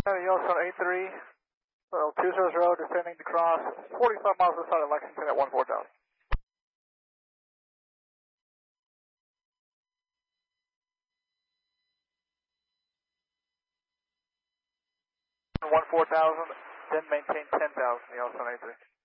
Yellowstone 83, well, 200 Road, descending to cross 45 miles outside of Lexington at 14,000. 14,000, then maintain 10,000, Yellowstone 83.